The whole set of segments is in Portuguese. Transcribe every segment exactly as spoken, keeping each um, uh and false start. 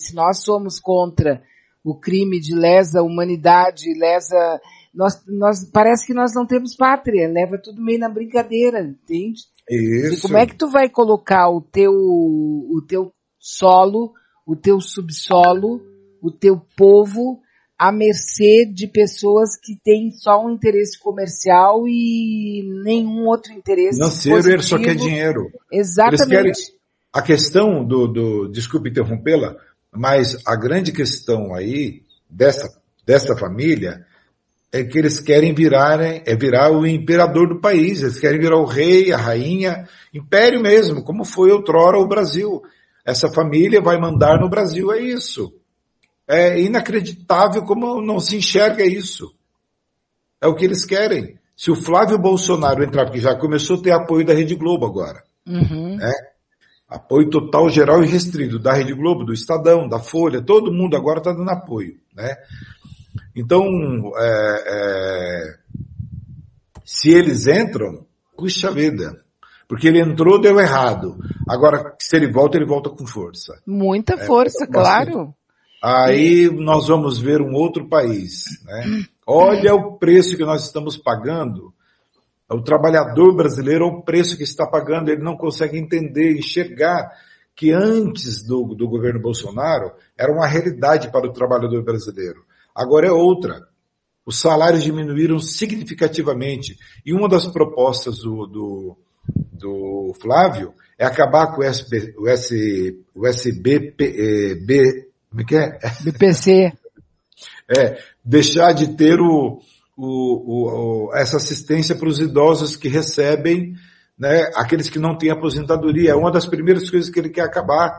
se nós somos contra o crime de lesa humanidade, lesa... Nós, nós, parece que nós não temos pátria, leva tudo meio na brincadeira, entende? Isso. E como é que tu vai colocar o teu, o teu solo, o teu subsolo, o teu povo à mercê de pessoas que têm só um interesse comercial e nenhum outro interesse financeiro, positivo. Ele só quer dinheiro. Exatamente. Eles querem... A questão do, do... Desculpe interrompê-la, mas a grande questão aí, dessa, dessa família, é que eles querem virar, é virar o imperador do país, eles querem virar o rei, a rainha, império mesmo, como foi outrora o Brasil. Essa família vai mandar no Brasil, é isso. É inacreditável como não se enxerga isso. É o que eles querem. Se o Flávio Bolsonaro entrar, porque já começou a ter apoio da Rede Globo agora, uhum. né? Apoio total, geral e restrito, da Rede Globo, do Estadão, da Folha, todo mundo agora está dando apoio, né? Então, é, é, se eles entram, puxa vida, porque ele entrou, deu errado. Agora, se ele volta, ele volta com força. Muita força, é, claro. Aí nós vamos ver um outro país, né? Olha o preço que nós estamos pagando. O trabalhador brasileiro, o preço que está pagando, ele não consegue entender, enxergar que antes do, do governo Bolsonaro era uma realidade para o trabalhador brasileiro. Agora é outra. Os salários diminuíram significativamente. E uma das propostas do, do, do Flávio é acabar com o, S B, o, S, o S B P, B, como é que é? B P C. É, deixar de ter o, o, o, essa assistência para os idosos que recebem, né, aqueles que não têm aposentadoria. É uma das primeiras coisas que ele quer acabar.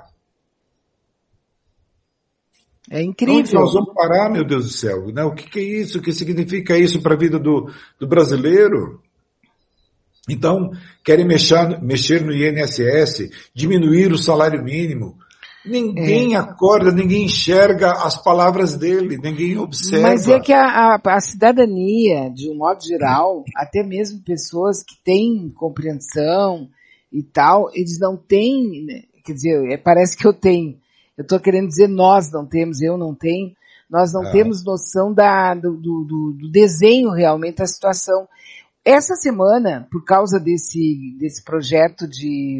É incrível. Onde nós vamos parar, meu Deus do céu? Né? O que, que é isso? O que significa isso para a vida do, do brasileiro? Então, querem mexer, mexer no I N S S, diminuir o salário mínimo. Ninguém é. acorda, ninguém enxerga as palavras dele, ninguém observa. Mas é que a, a, a cidadania, de um modo geral, até mesmo pessoas que têm compreensão e tal, eles não têm, quer dizer, é, parece que eu tenho, eu estou querendo dizer nós não temos, eu não tenho, nós não ah. temos noção da, do, do, do desenho realmente da situação. Essa semana, por causa desse, desse projeto de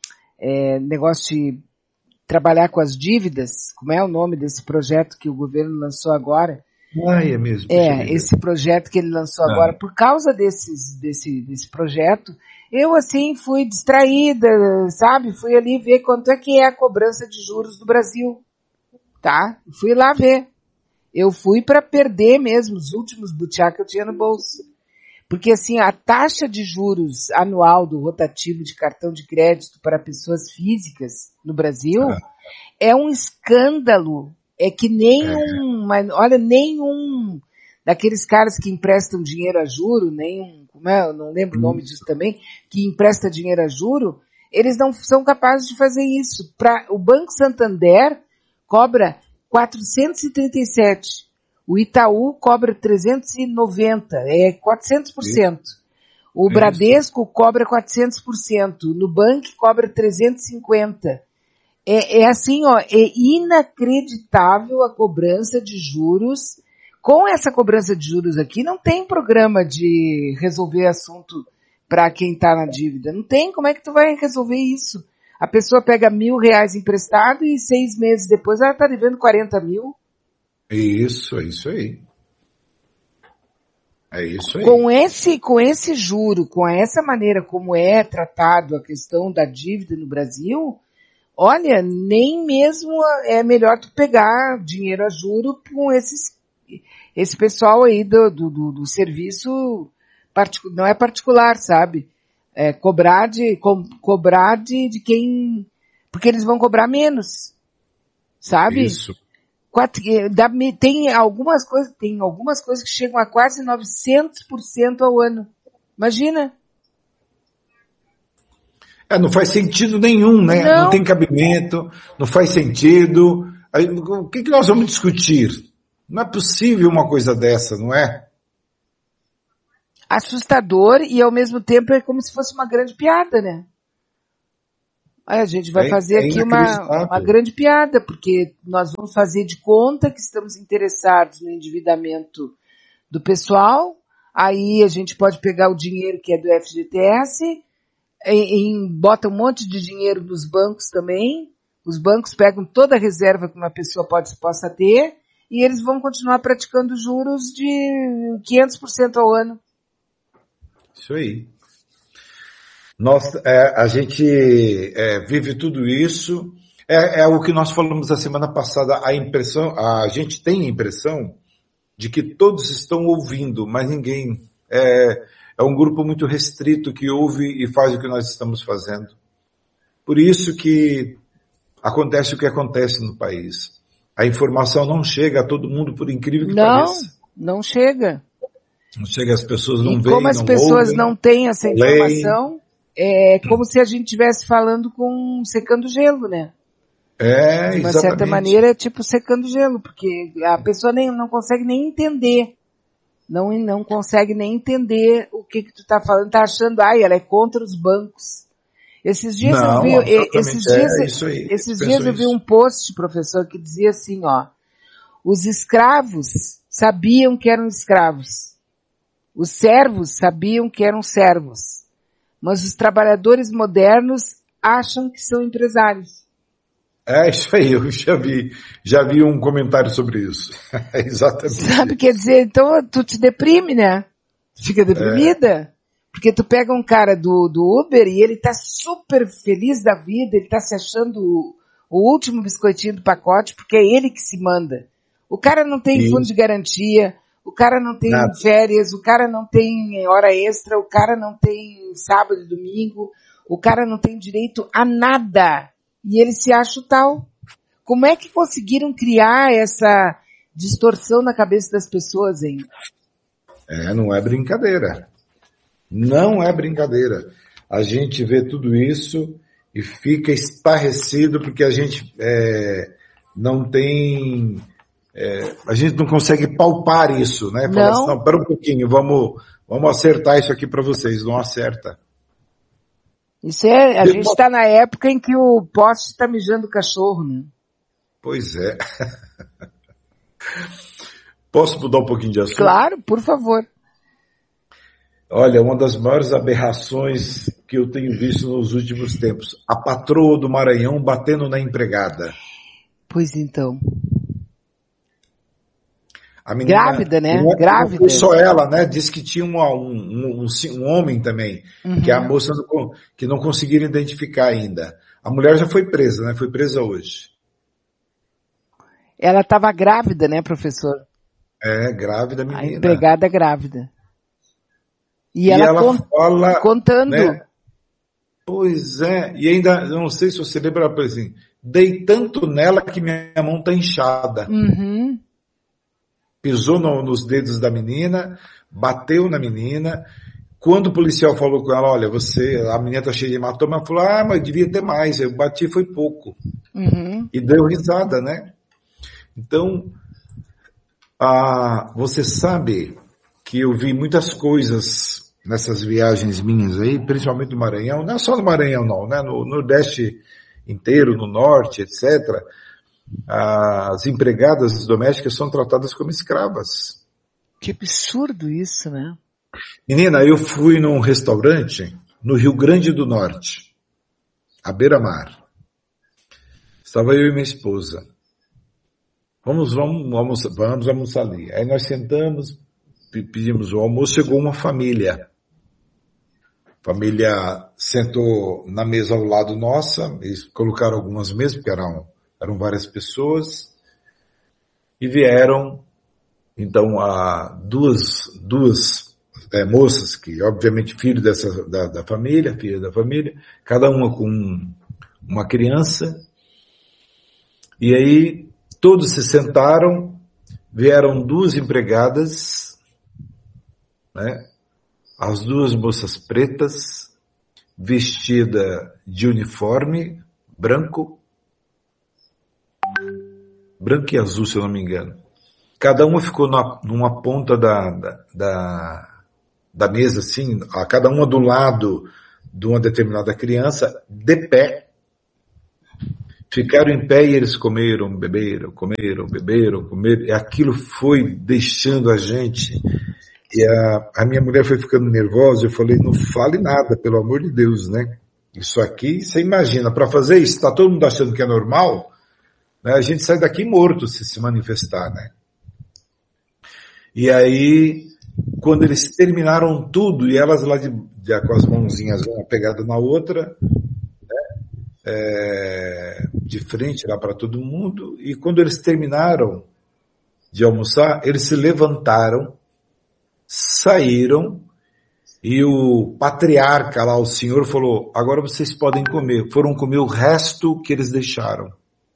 é, negócio de trabalhar com as dívidas, como é o nome desse projeto que o governo lançou agora? Ah, é mesmo. É, esse projeto que ele lançou ah. agora, por causa desses, desse, desse projeto, eu assim fui distraída, sabe? Fui ali ver quanto é que é a cobrança de juros do Brasil, tá? Fui lá ver. Eu fui para perder mesmo os últimos butiá que eu tinha no bolso. Porque assim, a taxa de juros anual do rotativo de cartão de crédito para pessoas físicas no Brasil ah. é um escândalo. É que nenhum, é. mas, olha, nenhum daqueles caras que emprestam dinheiro a juro, nenhum, como é, eu não lembro o nome disso também, que empresta dinheiro a juro, eles não são capazes de fazer isso. Pra, o Banco Santander cobra quatrocentos e trinta e sete. O Itaú cobra trezentos e noventa, é quatrocentos por cento. O Bradesco cobra quatrocentos por cento. O Nubank cobra trezentos e cinquenta. É, é assim, ó, é inacreditável a cobrança de juros. Com essa cobrança de juros aqui, não tem programa de resolver assunto para quem está na dívida. Não tem, como é que tu vai resolver isso? A pessoa pega mil reais emprestado e seis meses depois ela está devendo quarenta mil. Isso, é isso aí. É isso aí. Com esse, com esse juro, com essa maneira como é tratado a questão da dívida no Brasil, olha, nem mesmo é melhor tu pegar dinheiro a juro com esses, esse pessoal aí do, do, do, do serviço, particular, não é particular, sabe? É cobrar de, co, cobrar de, de quem, porque eles vão cobrar menos, sabe? Isso. Tem algumas coisas, tem algumas coisas que chegam a quase novecentos por cento ao ano. Imagina. É, não faz sentido nenhum, né? Não, não tem cabimento, não faz sentido. Aí, o que, que nós vamos discutir? Não é possível uma coisa dessa, não é? Assustador e ao mesmo tempo é como se fosse uma grande piada, né? Aí a gente vai É, fazer é aqui uma, uma grande piada, porque nós vamos fazer de conta que estamos interessados no endividamento do pessoal, aí a gente pode pegar o dinheiro que é do F G T S, e, e bota um monte de dinheiro nos bancos também, os bancos pegam toda a reserva que uma pessoa pode, possa ter, e eles vão continuar praticando juros de quinhentos por cento ao ano. Isso aí. Nós, é, a gente é, vive tudo isso, é, é o que nós falamos a semana passada, a impressão, a gente tem a impressão de que todos estão ouvindo, mas ninguém, é, é um grupo muito restrito que ouve e faz o que nós estamos fazendo. Por isso que acontece o que acontece no país. A informação não chega a todo mundo, por incrível que não, pareça. Não, não chega. Não chega, as pessoas não e veem, como as não pessoas ouvem, não têm essa informação, leem. É como se a gente estivesse falando com secando gelo, né? É, De uma exatamente. certa maneira é tipo secando gelo, porque a pessoa nem, não consegue nem entender. Não, não consegue nem entender o que que tu tá falando, tá achando, ai, ela é contra os bancos. Esses dias não, eu vi, esses dias, é isso aí, esses dias eu vi um post, professor, que dizia assim, ó, os escravos sabiam que eram escravos. Os servos sabiam que eram servos. Mas os trabalhadores modernos acham que são empresários. É isso aí, eu já vi, já vi um comentário sobre isso. Exatamente. Sabe, quer dizer, então tu te deprime, né? Tu fica deprimida. É. Porque tu pega um cara do, do Uber e ele tá super feliz da vida, ele tá se achando o, o último biscoitinho do pacote, porque é ele que se manda. O cara não tem isso. Fundo de garantia, o cara não tem Nada. Férias, o cara não tem hora extra, o cara não tem sábado e domingo, o cara não tem direito a nada. E ele se acha o tal. Como é que conseguiram criar essa distorção na cabeça das pessoas, hein? É, não é brincadeira. Não é brincadeira. A gente vê tudo isso e fica estarrecido porque a gente é, não tem... É, a gente não consegue palpar isso, né? Falar assim, não, pera um pouquinho, vamos, vamos acertar isso aqui para vocês. Não acerta. Isso é, a Depois... gente está na época em que o poste está mijando o cachorro, né? Pois é. Posso mudar um pouquinho de assunto? Claro, por favor. Olha, uma das maiores aberrações que eu tenho visto nos últimos tempos. A patroa do Maranhão batendo na empregada. Pois então. A menina, grávida, né? Não é, grávida. Não foi só ela, né? Disse que tinha um, um, um, um homem também, uhum. que é a moça do, que não conseguiram identificar ainda. A mulher já foi presa, né? Foi presa hoje. Ela estava grávida, né, professor? É, grávida menina. A empregada grávida. E, e ela, ela con fala, contando. Né? Pois é, e ainda, eu não sei se você lembra, assim, dei tanto nela que minha mão tá inchada. Uhum. Pisou no, nos dedos da menina, bateu na menina. Quando o policial falou com ela, olha, você, a menina tá cheia de hematoma, ela falou, ah, mas devia ter mais, eu bati foi pouco. Uhum. E deu risada, né? Então, ah, você sabe que eu vi muitas coisas nessas viagens minhas aí, principalmente do Maranhão, não é só no Maranhão não, né? No Nordeste inteiro, no Norte, etcétera. As empregadas domésticas são tratadas como escravas. Que absurdo isso, né? Menina, eu fui num restaurante no Rio Grande do Norte, à beira-mar. Estava eu e minha esposa. Vamos, vamos, vamos, vamos almoçar ali. Aí nós sentamos, pedimos o almoço, chegou uma família. A família sentou na mesa ao lado nossa, eles colocaram algumas mesas, porque eram, eram várias pessoas, e vieram, então, a duas, duas é, moças, que obviamente filho dessa, da, da família, filha da família, cada uma com uma criança, e aí todos se sentaram, vieram duas empregadas, né? As duas moças pretas, vestida de uniforme, branco, branco e azul, se eu não me engano. Cada uma ficou na, numa ponta da, da, da, da mesa, assim, a cada uma do lado de uma determinada criança, de pé, Ficaram em pé e eles comeram, beberam, comeram, beberam, comeram. E aquilo foi deixando a gente. E a, a minha mulher foi ficando nervosa. Eu falei, não fale nada, pelo amor de Deus, né? Isso aqui, você imagina, para fazer isso, tá todo mundo achando que é normal, né? A gente sai daqui morto se se manifestar, né? E aí, quando eles terminaram tudo, e elas lá de, de, com as mãozinhas uma pegada na outra, É, de frente lá para todo mundo, e quando eles terminaram de almoçar, eles se levantaram, saíram, e o patriarca lá, o senhor, falou, agora vocês podem comer. Foram comer o resto que eles deixaram.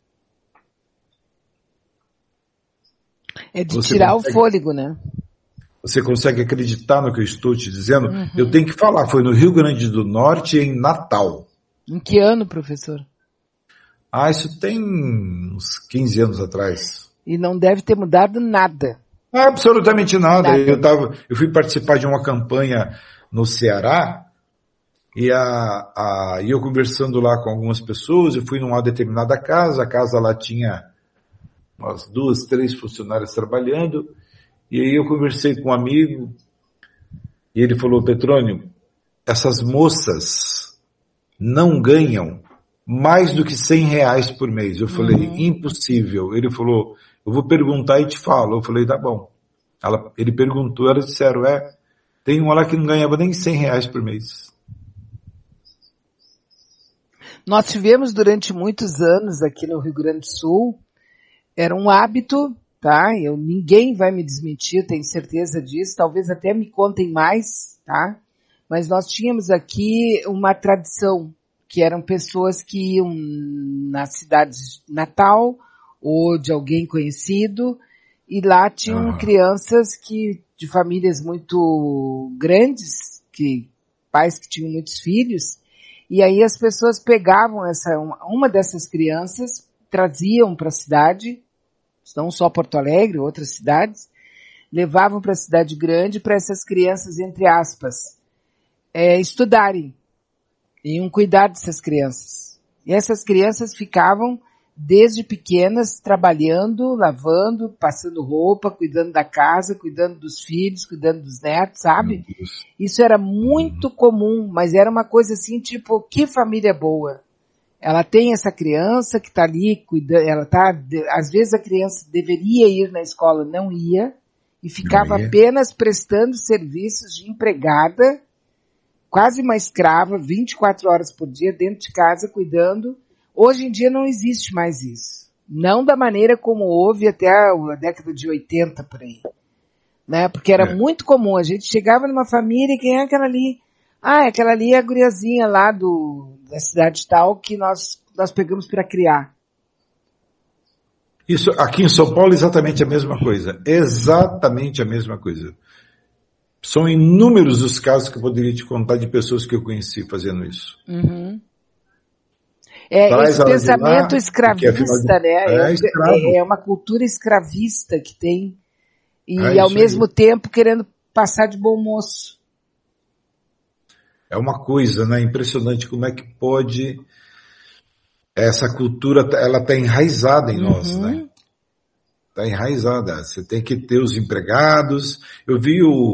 É de você tirar consegue, o fôlego, né? Você consegue acreditar no que eu estou te dizendo? Uhum. Eu tenho que falar, foi no Rio Grande do Norte, em Natal. Em que ano, professor? Ah, isso tem uns quinze anos atrás. E não deve ter mudado nada. Absolutamente nada. nada. Eu, tava, eu fui participar de uma campanha no Ceará, e a, a, eu conversando lá com algumas pessoas, eu fui numa determinada casa, a casa lá tinha umas duas, três funcionárias trabalhando, e aí eu conversei com um amigo, e ele falou, Petrônio, essas moças não ganham mais do que cem reais por mês. Eu falei, uhum. impossível. Ele falou, eu vou perguntar e te falo. Eu falei, tá bom. Ela, ele perguntou, elas disseram, é, tem uma lá que não ganhava nem cem reais por mês. Nós tivemos durante muitos anos aqui no Rio Grande do Sul, era um hábito, tá? Eu, ninguém vai me desmentir, tenho certeza disso, talvez até me contem mais, tá? Mas nós tínhamos aqui uma tradição, que eram pessoas que iam na cidade de Natal, ou de alguém conhecido, e lá tinham ah. crianças que, de famílias muito grandes, que, pais que tinham muitos filhos, e aí as pessoas pegavam essa, uma dessas crianças, traziam para a cidade, não só Porto Alegre, outras cidades, levavam para a cidade grande para essas crianças, entre aspas, É, estudarem, iam cuidar dessas crianças. E essas crianças ficavam, desde pequenas, trabalhando, lavando, passando roupa, cuidando da casa, cuidando dos filhos, cuidando dos netos, sabe? Isso era muito comum, mas era uma coisa assim, tipo, que família boa. Ela tem essa criança que está ali, cuidando, ela tá, às vezes a criança deveria ir na escola, não ia, e ficava apenas prestando serviços de empregada, quase uma escrava, vinte e quatro horas por dia, dentro de casa, cuidando. Hoje em dia não existe mais isso. Não da maneira como houve até a década de oitenta, por aí. Né? Porque era é. muito comum. A gente chegava numa família e quem é aquela ali? Ah, aquela ali é a guriazinha lá do, da cidade tal que nós, nós pegamos para criar. Isso, aqui em São Paulo, exatamente a mesma coisa. Exatamente a mesma coisa. São inúmeros os casos que eu poderia te contar de pessoas que eu conheci fazendo isso. Uhum. É, Traz esse pensamento lá, escravista, de... né? É, é, é uma cultura escravista que tem. E é ao mesmo aí. tempo querendo passar de bom moço. É uma coisa, né? Impressionante como é que pode... Essa cultura, ela está enraizada em uhum. nós, né? Está enraizada. Você tem que ter os empregados. Eu vi o...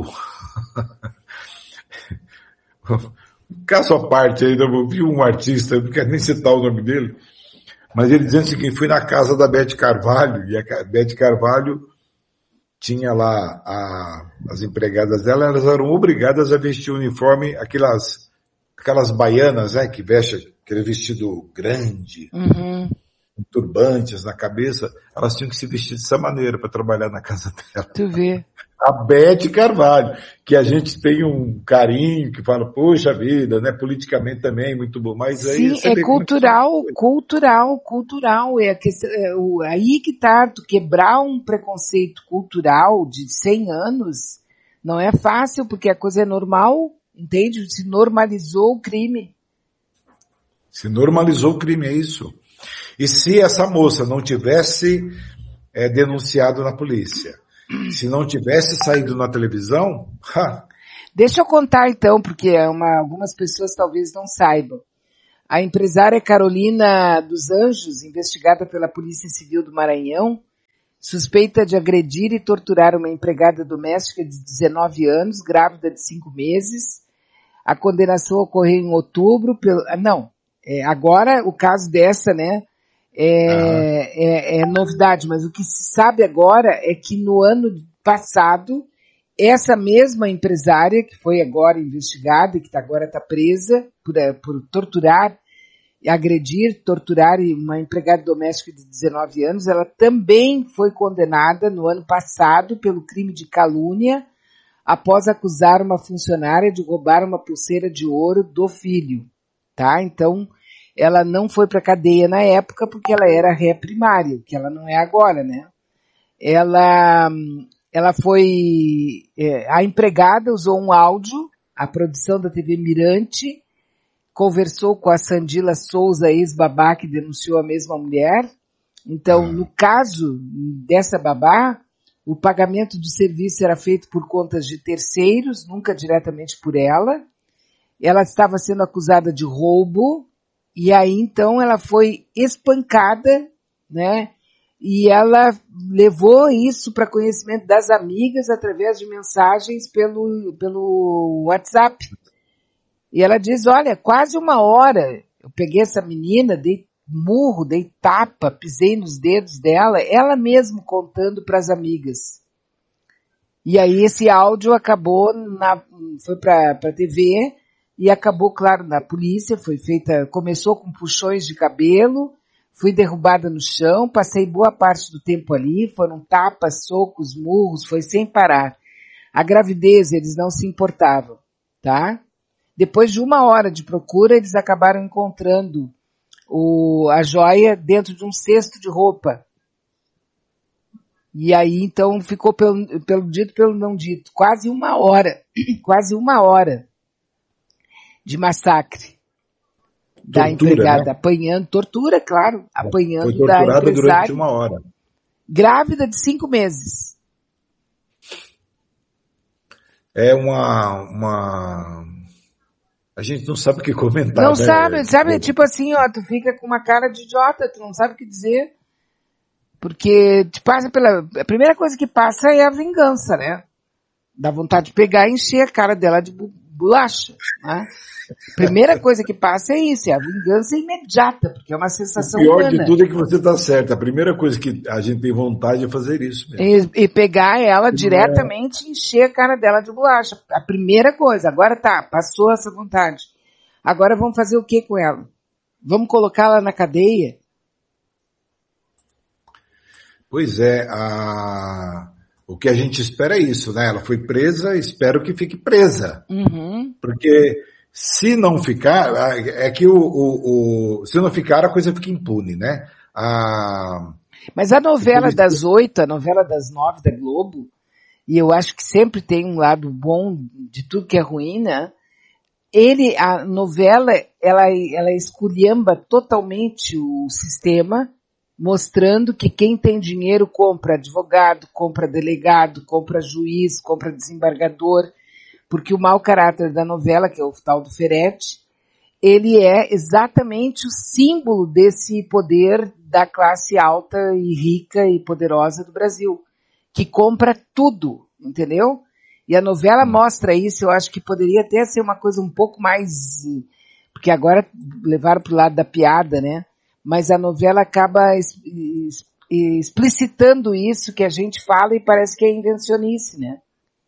Caso à parte ainda, eu vi um artista, eu não quero nem citar o nome dele, mas ele dizendo o seguinte, fui na casa da Beth Carvalho, e a Beth Carvalho tinha lá a, as empregadas dela, elas eram obrigadas a vestir o uniforme, aquelas, aquelas baianas, né, que vestem aquele vestido grande, uhum. com turbantes na cabeça, elas tinham que se vestir dessa maneira para trabalhar na casa dela. Tu vê. A Beth Carvalho, que a gente tem um carinho, que fala, poxa vida, né, politicamente também, muito bom, mas aí... Sim, é cultural, cultural, cultural, é, que, é o, aí que tá, tu quebrar um preconceito cultural de cem anos, não é fácil, porque a coisa é normal, entende? Se normalizou o crime. Se normalizou o crime, é isso. E se essa moça não tivesse é, denunciado na polícia, se não tivesse saído na televisão... Ha. Deixa eu contar então, porque uma, algumas pessoas talvez não saibam. A empresária Carolina dos Anjos, investigada pela Polícia Civil do Maranhão, suspeita de agredir e torturar uma empregada doméstica de dezenove anos, grávida de cinco meses. A condenação ocorreu em outubro. Pelo, não, é, agora o caso dessa, né, é, é, é novidade, mas o que se sabe agora é que no ano passado, essa mesma empresária, que foi agora investigada e que agora está presa por, por torturar, agredir, torturar uma empregada doméstica de dezenove anos, ela também foi condenada no ano passado pelo crime de calúnia, após acusar uma funcionária de roubar uma pulseira de ouro do filho, tá? Então, ela não foi para a cadeia na época porque ela era ré primária, que ela não é agora, né? Ela, ela foi, é, a empregada usou um áudio, a produção da T V Mirante, conversou com a Sandila Souza, ex-babá, que denunciou a mesma mulher. Então, ah. no caso dessa babá, o pagamento do serviço era feito por contas de terceiros, nunca diretamente por ela. Ela estava sendo acusada de roubo, e aí então ela foi espancada, né? E ela levou isso para conhecimento das amigas através de mensagens pelo, pelo WhatsApp. E ela diz, olha, quase uma hora eu peguei essa menina, dei murro, dei tapa, pisei nos dedos dela, ela mesma contando para as amigas. E aí esse áudio acabou, na, foi para a T V e acabou, claro, na polícia, foi feita, começou com puxões de cabelo, fui derrubada no chão, passei boa parte do tempo ali, foram tapas, socos, murros, foi sem parar. A gravidez, eles não se importavam, tá? Depois de uma hora de procura, eles acabaram encontrando o, a joia dentro de um cesto de roupa. E aí, então, ficou pelo, pelo dito, pelo não dito, quase uma hora, quase uma hora de massacre da tortura, empregada, né? Apanhando, tortura, claro, apanhando Foi da torturada empresária. durante uma hora. Grávida de cinco meses. É uma, uma... A gente não sabe o que comentar, Não né? sabe, sabe, tipo assim, ó, tu fica com uma cara de idiota, tu não sabe o que dizer. Porque te passa pela... A primeira coisa que passa é a vingança, né? Dá vontade de pegar e encher a cara dela de bolacha, né? A primeira coisa que passa é isso, é a vingança imediata, porque é uma sensação humana. O pior de tudo é que você está certo. A primeira coisa que a gente tem vontade é fazer isso mesmo. E, e pegar ela diretamente e encher a cara dela de bolacha. A primeira coisa. Agora tá, passou essa vontade. Agora vamos fazer o que com ela? Vamos colocá-la na cadeia? Pois é, a... o que a gente espera é isso, né? Ela foi presa, espero que fique presa. Uhum. Porque se não ficar, é que o, o, o... se não ficar, a coisa fica impune, né? A... Mas a novela das oito, a novela das nove da Globo, e eu acho que sempre tem um lado bom de tudo que é ruim, né? Ele, a novela, ela, ela esculhamba totalmente o sistema, mostrando que quem tem dinheiro compra advogado, compra delegado, compra juiz, compra desembargador, porque o mau caráter da novela, que é o tal do Ferretti, ele é exatamente o símbolo desse poder da classe alta e rica e poderosa do Brasil, que compra tudo, entendeu? E a novela mostra isso, eu acho que poderia até ser uma coisa um pouco mais... Porque agora levaram para o lado da piada, né? Mas a novela acaba explicitando isso que a gente fala e parece que é invencionice, né?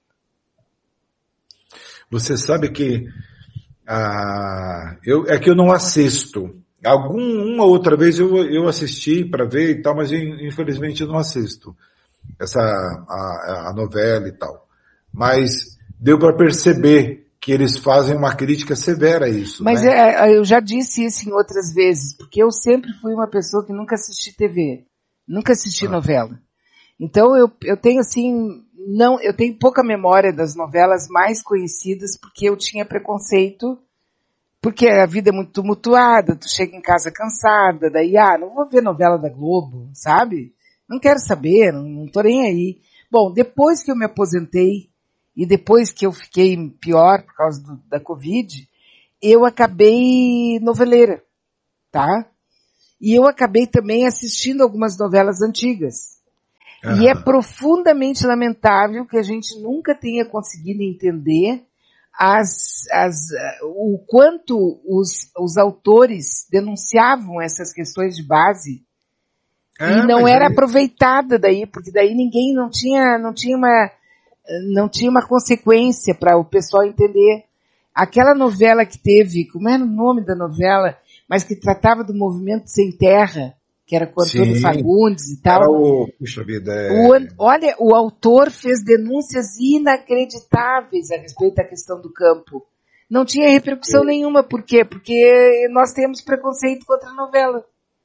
Você sabe que ah, eu, é que eu não assisto. Alguma outra vez eu, eu assisti para ver e tal, mas eu, infelizmente eu não assisto essa, a, a novela e tal. Mas deu para perceber que eles fazem uma crítica severa a isso. Mas né? é, eu já disse isso em outras vezes, porque eu sempre fui uma pessoa que nunca assisti T V, nunca assisti ah. novela. Então eu, eu tenho assim, não, eu tenho pouca memória das novelas mais conhecidas porque eu tinha preconceito, porque a vida é muito tumultuada, tu chega em casa cansada, daí, ah, não vou ver novela da Globo, sabe? Não quero saber, não, não tô nem aí. Bom, depois que eu me aposentei, e depois que eu fiquei pior por causa do, da Covid, eu acabei noveleira. tá? E eu acabei também assistindo algumas novelas antigas. Uhum. E é profundamente lamentável que a gente nunca tenha conseguido entender as, as, o quanto os, os autores denunciavam essas questões de base. Ah, e não era é... aproveitada daí, porque daí ninguém não tinha, não tinha uma, não tinha uma consequência para o pessoal entender. Aquela novela que teve, como era o nome da novela, mas que tratava do movimento Sem Terra, que era com Antônio Sim, Fagundes e tal. Era o, puxa vida, é... o, olha, o autor fez denúncias inacreditáveis a respeito da questão do campo. Não tinha repercussão é. nenhuma, por quê? Porque nós temos preconceito contra a novela.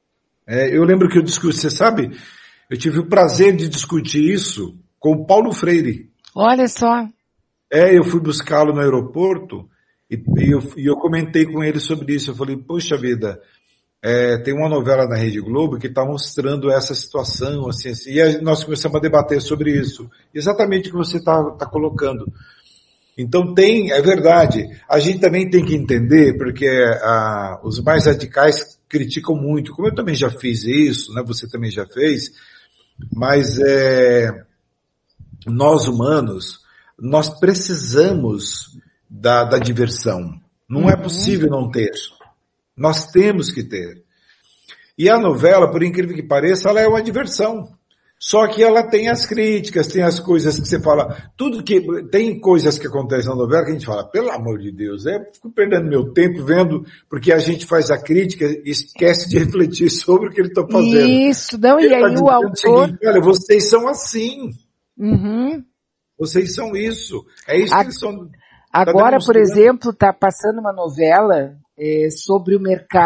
É, eu lembro que eu discuti, você sabe, eu tive o prazer de discutir isso com o Paulo Freire. Olha só. É, eu fui buscá-lo no aeroporto e, e, eu, e eu comentei com ele sobre isso. Eu falei, poxa vida, é, tem uma novela na Rede Globo que está mostrando essa situação, assim, assim, e aí nós começamos a debater sobre isso. Exatamente o que você está tá colocando. Então tem, é verdade, a gente também tem que entender, porque a, os mais radicais criticam muito, como eu também já fiz isso, né? Você também já fez, mas é, nós humanos, nós precisamos da, da diversão. Não uhum. é possível não ter. Nós temos que ter. E a novela, por incrível que pareça, ela é uma diversão. Só que ela tem as críticas, tem as coisas que você fala, tudo que, tem coisas que acontecem na novela que a gente fala, pelo amor de Deus, eu fico perdendo meu tempo vendo, porque a gente faz a crítica e esquece de refletir sobre o que ele está fazendo. Isso, não, ele e aí tá o autor... O seguinte, olha, vocês são assim. Uhum. Vocês são isso. É isso a... que eles são... Agora, tá por exemplo, está passando uma novela é, sobre o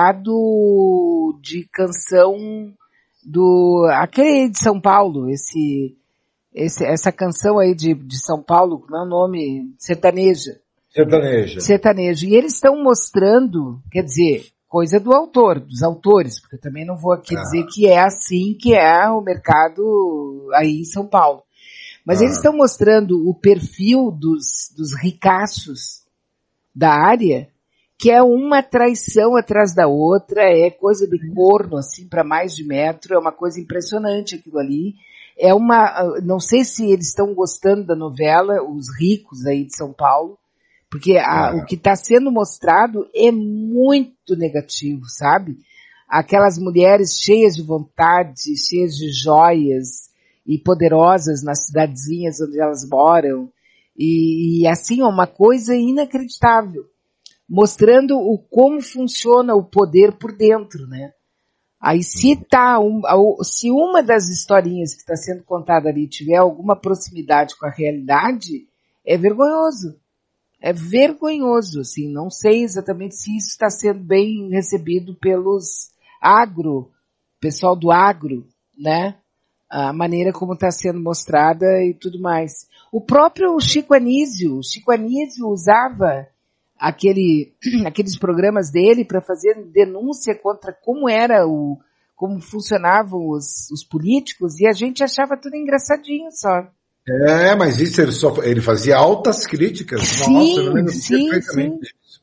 mercado de canção do, aquele de São Paulo, esse, esse, essa canção aí de, de São Paulo, como é o nome? Sertaneja. Sertaneja. Sertaneja. E eles estão mostrando, quer dizer, coisa do autor, dos autores, porque eu também não vou aqui ah. dizer que é assim que é o mercado aí em São Paulo. Mas ah. eles estão mostrando o perfil dos, dos ricaços da área, que é uma traição atrás da outra, é coisa de corno, assim, para mais de metro, é uma coisa impressionante aquilo ali. É uma, não sei se eles estão gostando da novela, os ricos aí de São Paulo, porque a, o que está sendo mostrado é muito negativo, sabe? Aquelas mulheres cheias de vontade, cheias de joias e poderosas nas cidadezinhas onde elas moram, e, e assim, é uma coisa inacreditável. Mostrando o como funciona o poder por dentro, né? Aí se tá, um, se uma das historinhas que está sendo contada ali tiver alguma proximidade com a realidade, é vergonhoso. É vergonhoso, assim, não sei exatamente se isso está sendo bem recebido pelos agro, pessoal do agro, né? A maneira como está sendo mostrada e tudo mais. O próprio Chico Anísio, Chico Anísio usava aquele, aqueles programas dele para fazer denúncia contra como era o, como funcionavam os, os políticos, e a gente achava tudo engraçadinho só. É, mas isso ele, só, ele fazia altas críticas. Sim, Nossa, eu lembro sim, perfeitamente sim. Disso.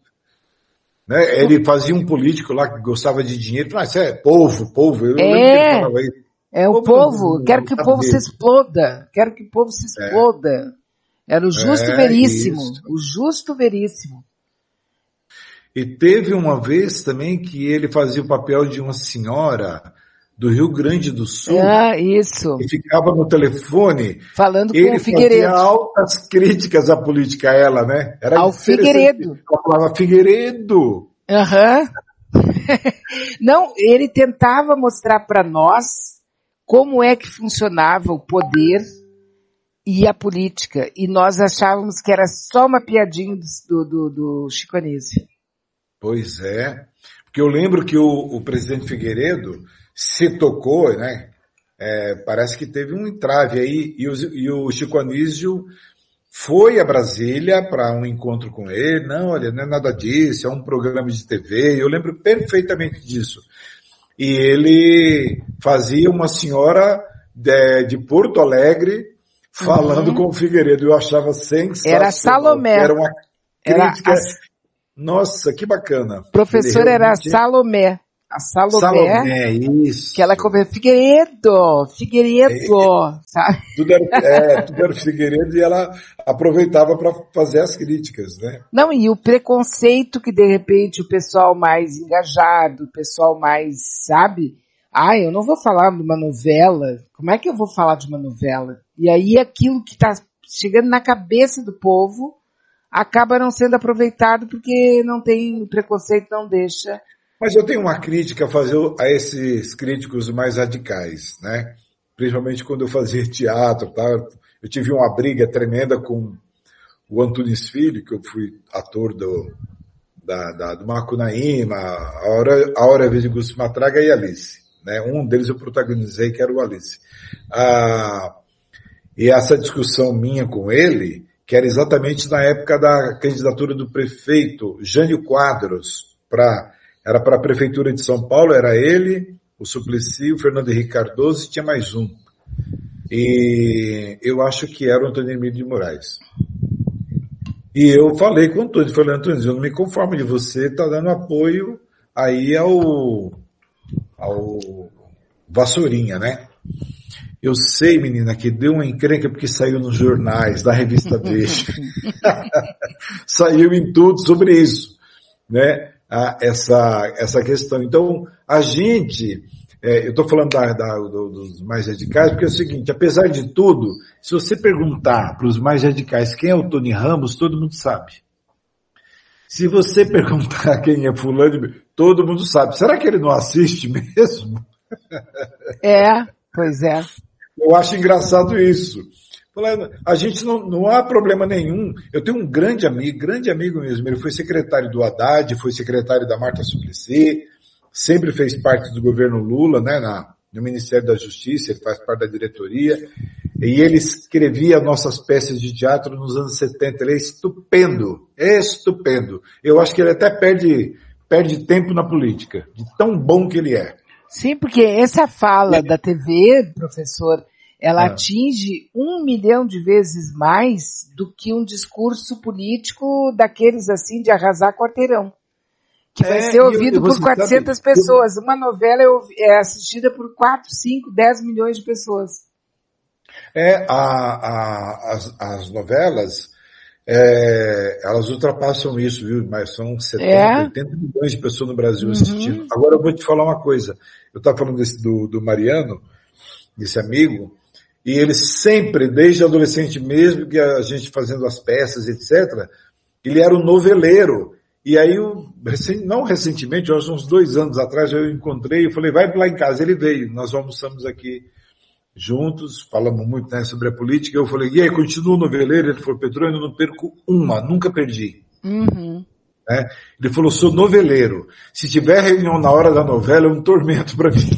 Né? Ele fazia um político lá que gostava de dinheiro, mas isso é povo, povo. Eu é, lembro que ele falava isso. É o povo, quero que o povo se exploda, quero que o povo se exploda. É. Era o justo é, veríssimo, isso. o justo veríssimo. E teve uma vez também que ele fazia o papel de uma senhora do Rio Grande do Sul. Ah, isso. E ficava no telefone. Falando com ele o Figueiredo. Ele fazia altas críticas à política, a ela, né? Era ao Figueiredo. Ela falava Figueiredo. Aham. Uhum. Não, ele tentava mostrar para nós como é que funcionava o poder e a política. E nós achávamos que era só uma piadinha do, do, do Chico Anísio. Pois é, porque eu lembro que o, o presidente Figueiredo se tocou, né? É, parece que teve um entrave aí, e o, e o Chico Anísio foi a Brasília para um encontro com ele. Não, olha, não é nada disso, é um programa de T V, eu lembro perfeitamente disso. E ele fazia uma senhora de, de Porto Alegre falando uhum. com o Figueiredo, eu achava sensacional. Era Salomé. Era uma crítica... Era a... Nossa, que bacana. Professor realmente... era Salomé. A Salomé, Salomé, isso. Que ela comeu Figueiredo, Figueiredo, é, sabe? Tudo era, é, tudo era Figueiredo e ela aproveitava para fazer as críticas, né? Não, e o preconceito que de repente o pessoal mais engajado, o pessoal mais, sabe? Ah, eu não vou falar de uma novela, como é que eu vou falar de uma novela? E aí aquilo que está chegando na cabeça do povo acaba não sendo aproveitado porque não tem, o preconceito não deixa. Mas eu tenho uma crítica a fazer a esses críticos mais radicais, né? Principalmente quando eu fazia teatro, tá? Eu tive uma briga tremenda com o Antunes Filho, que eu fui ator do, da, da, do Macunaíma, a Hora, a Hora Vez de Gusto Matraga e Alice, né? Um deles eu protagonizei, que era o Alice. Ah, e essa discussão minha com ele, que era exatamente na época da candidatura do prefeito Jânio Quadros para Era para a Prefeitura de São Paulo, era ele, o Suplicy, o Fernando Henrique Cardoso e tinha mais um. E eu acho que era o Antônio Emílio de Moraes. E eu falei com o Antônio, falei, Antônio, eu não me conformo de você estar tá dando apoio aí ao, ao Vassourinha, né? Eu sei, menina, que deu uma encrenca porque saiu nos jornais, da revista Veja. Saiu em tudo sobre isso, né? Ah, essa, essa questão. Então, a gente, é, eu estou falando da, da, do, dos mais radicais, porque é o seguinte, apesar de tudo, se você perguntar para os mais radicais quem é o Tony Ramos, todo mundo sabe. Se você perguntar quem é fulano, todo mundo sabe. Será que ele não assiste mesmo? É, pois é. Eu acho engraçado isso. A gente não, não há problema nenhum. Eu tenho um grande amigo, grande amigo mesmo. Ele foi secretário do Haddad, foi secretário da Marta Suplicy, sempre fez parte do governo Lula, né, na, no Ministério da Justiça, ele faz parte da diretoria. E ele escrevia nossas peças de teatro nos anos setenta. Ele é estupendo, é estupendo. Eu acho que ele até perde, perde tempo na política, de tão bom que ele é. Sim, porque essa fala da T V, professor, ela ah. atinge um milhão de vezes mais do que um discurso político daqueles assim de arrasar quarteirão. Que vai é, ser ouvido eu, eu por quatrocentas sabe, pessoas. Eu... Uma novela é assistida por quatro, cinco, dez milhões de pessoas. É, a, a, as, as novelas, é, elas ultrapassam isso, viu? Mas são setenta, é. oitenta milhões de pessoas no Brasil uhum. assistindo. Agora eu vou te falar uma coisa. Eu estava falando desse, do, do Mariano, desse amigo, e ele sempre, desde adolescente mesmo, que a gente fazendo as peças, etcétera, ele era um noveleiro. E aí, eu, não recentemente, eu acho uns dois anos atrás, eu encontrei, eu falei, vai lá em casa. Ele veio, nós almoçamos aqui juntos, falamos muito, né, sobre a política. Eu falei, e aí, continua o noveleiro? Ele falou, Petrônio, eu não perco uma, nunca perdi. Uhum. Né? Ele falou, sou noveleiro. Se tiver reunião na hora da novela, é um tormento para mim.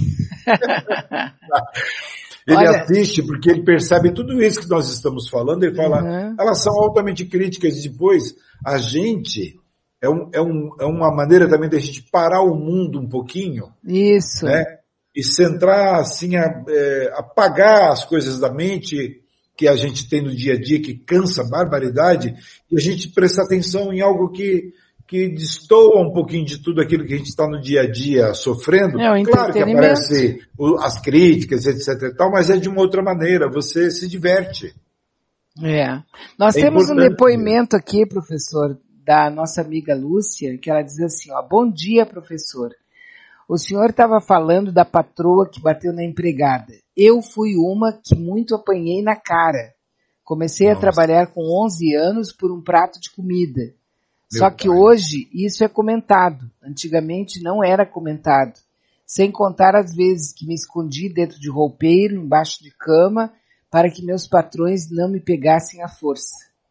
Ele Olha... assiste porque ele percebe tudo isso que nós estamos falando, ele fala, uhum. elas são altamente críticas, e depois a gente, é, um, é, um, é uma maneira também da gente parar o mundo um pouquinho. Isso. Né? E centrar, assim, a, é, apagar as coisas da mente que a gente tem no dia a dia, que cansa a barbaridade, e a gente prestar atenção em algo que, que destoa um pouquinho de tudo aquilo que a gente está no dia a dia sofrendo. É, claro que aparece as críticas, etc e tal, mas é de uma outra maneira, você se diverte. É. Nós é temos um depoimento aqui, professor, da nossa amiga Lúcia, que ela diz assim, ó, bom dia, professor. O senhor estava falando da patroa que bateu na empregada. Eu fui uma que muito apanhei na cara. Comecei Nossa. a trabalhar com onze anos por um prato de comida. Meu Só que pai. Hoje isso é comentado. Antigamente não era comentado. Sem contar as vezes que me escondi dentro de roupeiro, embaixo de cama, para que meus patrões não me pegassem à força.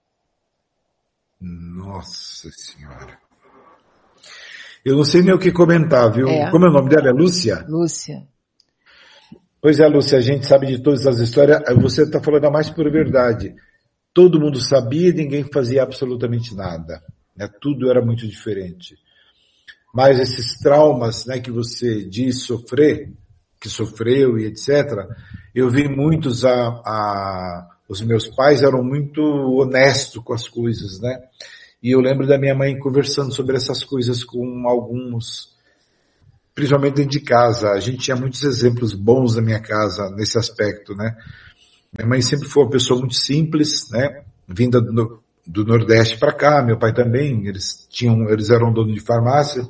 Nossa Senhora. Eu não sei nem o que comentar, viu? É. Como é o nome dela? É Lúcia? Lúcia. Pois é, Lúcia, a gente sabe de todas as histórias. Você está falando a mais pura verdade. Todo mundo sabia e ninguém fazia absolutamente nada. Né? Tudo era muito diferente. Mas esses traumas, né, que você diz sofrer, que sofreu e etcétera, eu vi muitos, a, a, os meus pais eram muito honestos com as coisas, né? E eu lembro da minha mãe conversando sobre essas coisas com alguns, principalmente dentro de casa. A gente tinha muitos exemplos bons na minha casa nesse aspecto, né? Minha mãe sempre foi uma pessoa muito simples, né? Vinda do, do Nordeste para cá, meu pai também, eles tinham, eles eram donos de farmácia,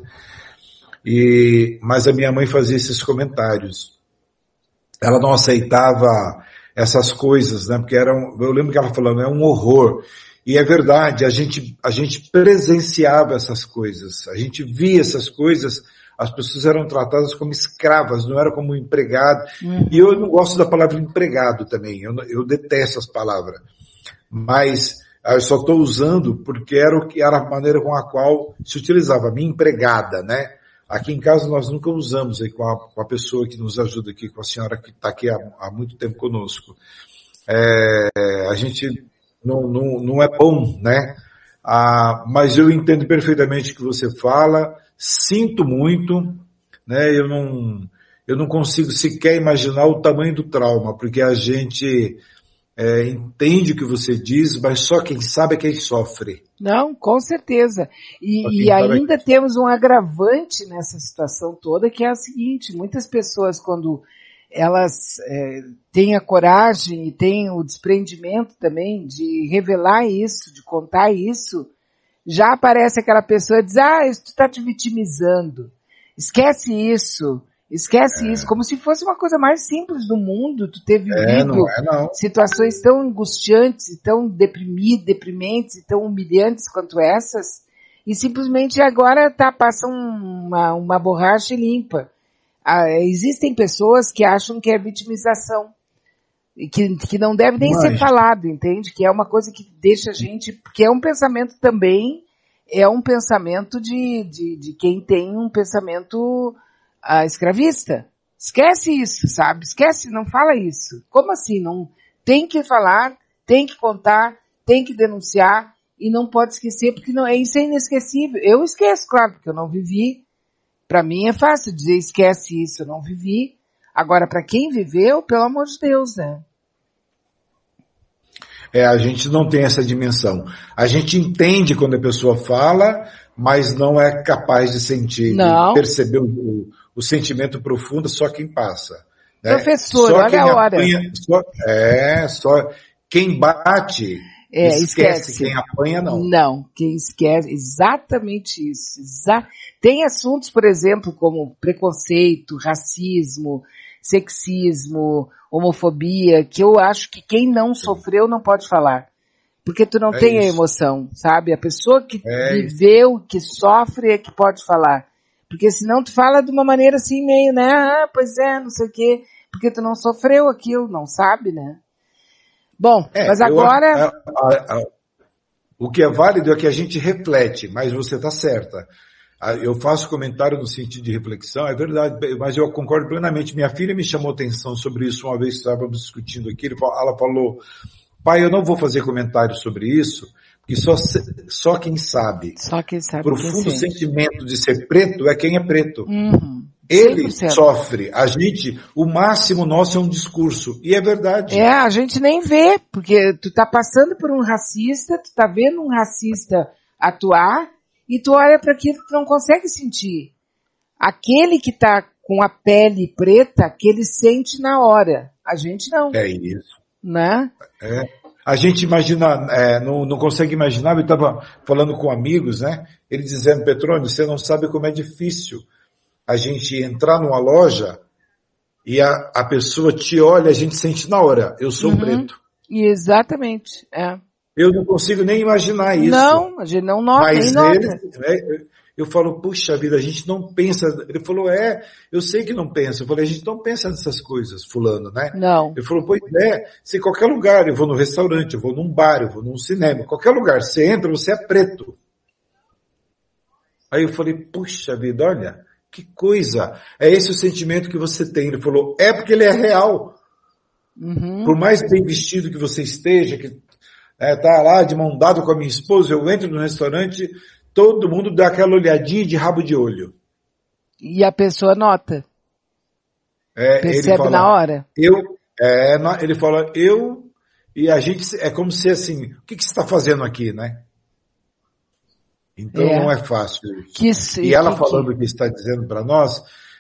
e, mas a minha mãe fazia esses comentários. Ela não aceitava essas coisas, né? Porque eram, eu lembro que ela falando, é um horror. E é verdade, a gente, a gente presenciava essas coisas, a gente via essas coisas, as pessoas eram tratadas como escravas, não era como empregado. Uhum. E eu não gosto da palavra empregado também, eu, eu detesto essa palavra. Mas eu só estou usando porque era, o que, era a maneira com a qual se utilizava, a minha empregada, né? Aqui em casa nós nunca usamos aí com a, com a pessoa que nos ajuda aqui, com a senhora que está aqui há, há muito tempo conosco. É, a gente não, não, não é bom, né? Ah, mas eu entendo perfeitamente o que você fala, sinto muito, né? Eu não, eu não consigo sequer imaginar o tamanho do trauma, porque a gente é, entende o que você diz, mas só quem sabe é quem sofre. Não, com certeza. E, e ainda é... temos um agravante nessa situação toda, que é o seguinte, muitas pessoas quando elas é, têm a coragem e têm o desprendimento também de revelar isso, de contar isso, já aparece aquela pessoa e diz, ah, tu está te vitimizando, esquece isso, esquece é. isso, como se fosse uma coisa mais simples do mundo, tu ter vivido é, não é, não. situações tão angustiantes, tão deprimidas, deprimentes, tão humilhantes quanto essas, e simplesmente agora tá, passa uma, uma borracha e limpa. Ah, existem pessoas que acham que é vitimização, e que, que não deve nem Mas... ser falado, entende? Que é uma coisa que deixa a gente, porque é um pensamento também, é um pensamento de, de, de quem tem um pensamento ah, escravista. Esquece isso, sabe? Esquece, não fala isso. Como assim? Não, tem que falar, tem que contar, tem que denunciar, e não pode esquecer, porque não, isso é inesquecível. Eu esqueço, claro, porque eu não vivi. Para mim é fácil dizer esquece isso, eu não vivi. Agora, para quem viveu, pelo amor de Deus, né? É, a gente não tem essa dimensão. A gente entende quando a pessoa fala, mas não é capaz de sentir, não. de perceber o, o sentimento profundo, só quem passa. Né? Professor, só olha a hora. Apanha, só, é, só quem bate... É, esquece, esquece. Quem apanha, não. Não, quem esquece, exatamente isso. Exa... Tem assuntos, por exemplo, como preconceito, racismo, sexismo, homofobia, que eu acho que quem não sofreu não pode falar. Porque tu não é tem isso. A emoção, sabe? A pessoa que é viveu, isso. que sofre é que pode falar. Porque senão tu fala de uma maneira assim meio, né? Ah, pois é, não sei o quê. Porque tu não sofreu aquilo, não sabe, né? Bom, é, mas agora... Eu, a, a, a, o que é válido é que a gente reflete, mas você está certa. Eu faço comentário no sentido de reflexão, é verdade, mas eu concordo plenamente. Minha filha me chamou atenção sobre isso uma vez que estávamos discutindo aqui. Ela falou, pai, eu não vou fazer comentário sobre isso, porque só, só quem sabe. Só quem sabe. O profundo sentimento de ser preto é quem é preto. Uhum. Ele sofre, a gente, o máximo nosso é um discurso, e é verdade. É, a gente nem vê, porque tu tá passando por um racista, tu tá vendo um racista atuar, e tu olha para aquilo que tu não consegue sentir. Aquele que tá com a pele preta, que ele sente na hora, a gente não. É isso. Né? É. A gente imagina, é, não, não consegue imaginar, eu estava falando com amigos, né, ele dizendo, Petrônio, você não sabe como é difícil a gente entrar numa loja e a, a pessoa te olha, a gente sente na hora, eu sou uhum. preto. Exatamente, é. Eu não consigo nem imaginar isso. Não, a gente não nota, mas nem nota. Ele, né, eu falo, puxa vida, a gente não pensa, ele falou, é, eu sei que não pensa, eu falei, a gente não pensa nessas coisas, fulano, né? Não. Ele falou, pois é, se em qualquer lugar, eu vou no restaurante, eu vou num bar, eu vou num cinema, qualquer lugar, você entra, você é preto. Aí eu falei, puxa vida, olha, que coisa, é esse o sentimento que você tem. Ele falou, é porque ele é real. Uhum. Por mais bem vestido que você esteja, que é, tá lá de mão dada com a minha esposa, eu entro no restaurante, todo mundo dá aquela olhadinha de rabo de olho. E a pessoa nota. É, percebe ele fala, na hora. Eu, é, ele fala, eu, e a gente, é como se assim, o que, que você está fazendo aqui, né? Então é. não é fácil isso. Que, e ela que, falando que... o que está dizendo para nós,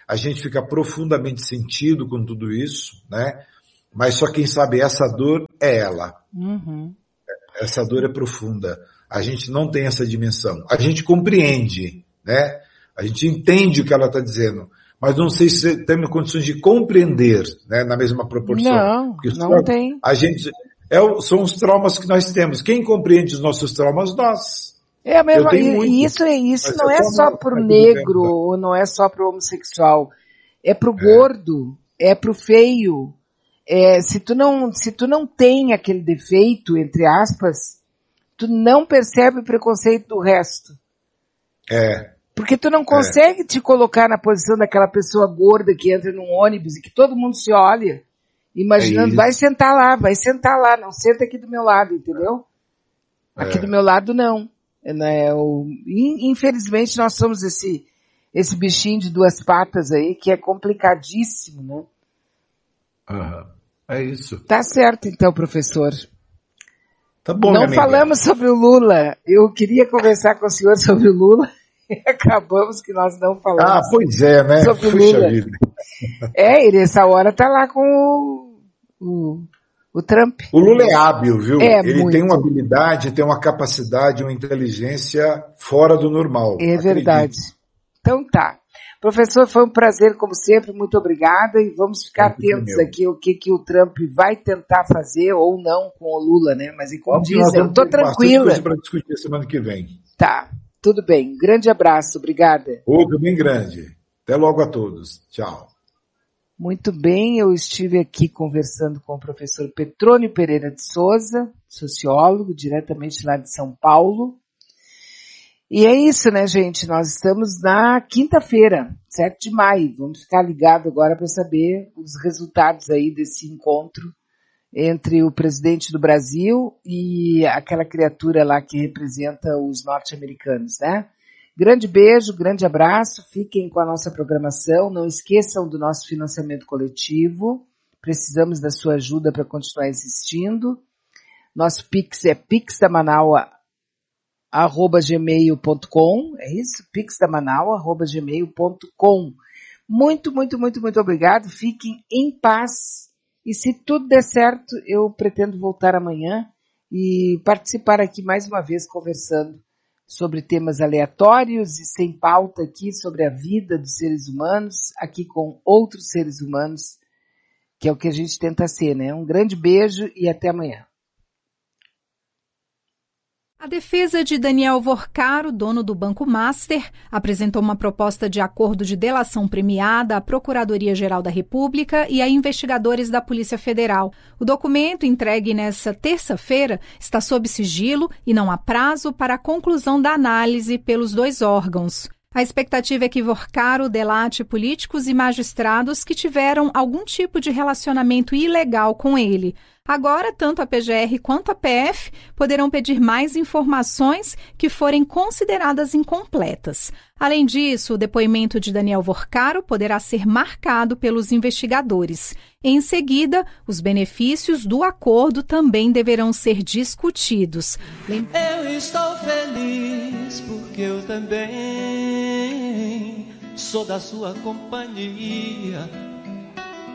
a gente fica profundamente sentido com tudo isso, né? Mas só quem sabe essa dor é ela. Uhum. Essa dor é profunda. A gente não tem essa dimensão. A gente compreende, né? A gente entende o que ela está dizendo, mas não sei se temos condições de compreender, né, na mesma proporção. Não, Porque não só, tem. A gente, é, são os traumas que nós temos. Quem compreende os nossos traumas? Nós. É mesmo, Eu tenho e, muito, e isso, isso não é é só só uma- pro uma negro, dúvida. ou não é só pro homossexual. É pro gordo, é pro feio. É, se tu não, se tu não tem aquele defeito, entre aspas, tu não percebe o preconceito do resto. É, Porque tu não consegue te colocar na posição daquela pessoa gorda que entra num ônibus e que todo mundo se olha, imaginando, É vai sentar lá, vai sentar lá, não senta aqui do meu lado, entendeu? Aqui É. do meu lado não. É, né, o, in- infelizmente nós somos esse, esse bichinho de duas patas aí, que é complicadíssimo, né? aham. É isso. Tá certo então, professor. Tá bom, minha Não amiga. falamos sobre o Lula. Eu queria conversar com o senhor sobre o Lula e acabamos que nós não Ah, falamos pois é, né? sobre o Puxa Lula. vida. É, ele essa hora tá lá com o, o, o Trump. O Lula é hábil, viu? É, Ele muito. tem uma habilidade, tem uma capacidade, uma inteligência fora do normal. É Acredite. verdade. Então tá. Professor, foi um prazer, como sempre, muito obrigada, e vamos ficar Prazer atentos meu. aqui o que, que o Trump vai tentar fazer ou não com o Lula, né? Mas e como Vamos que diz, nós eu vamos tô ter bastante tranquila. coisa para discutir semana que vem. Tá, tudo bem. Grande abraço, obrigada. Outro bem grande. Até logo a todos. Tchau. Muito bem, eu estive aqui conversando com o professor Petrônio Pereira de Souza, sociólogo, diretamente lá de São Paulo. E é isso, né, gente? Nós estamos na quinta-feira, sete de maio. Vamos ficar ligados agora para saber os resultados aí desse encontro entre o presidente do Brasil e aquela criatura lá que representa os norte-americanos, né? Grande beijo, grande abraço, fiquem com a nossa programação, não esqueçam do nosso financiamento coletivo, precisamos da sua ajuda para continuar existindo. Nosso Pix é pixdamanaua arroba gmail ponto com, é isso? pixdamanaua arroba gmail ponto com. Muito, muito, muito, muito obrigado, fiquem em paz e se tudo der certo, eu pretendo voltar amanhã e participar aqui mais uma vez conversando sobre temas aleatórios e sem pauta aqui sobre a vida dos seres humanos, aqui com outros seres humanos, que é o que a gente tenta ser, né? Um grande beijo e até amanhã. A defesa de Daniel Vorcaro, dono do Banco Master, apresentou uma proposta de acordo de delação premiada à Procuradoria-Geral da República e a investigadores da Polícia Federal. O documento, entregue nesta terça-feira, está sob sigilo e não há prazo para a conclusão da análise pelos dois órgãos. A expectativa é que Vorcaro delate políticos e magistrados que tiveram algum tipo de relacionamento ilegal com ele. Agora, tanto a P G R quanto a P F poderão pedir mais informações que forem consideradas incompletas. Além disso, o depoimento de Daniel Vorcaro poderá ser marcado pelos investigadores. Em seguida, os benefícios do acordo também deverão ser discutidos. Lem- Eu estou feliz porque eu também sou da sua companhia.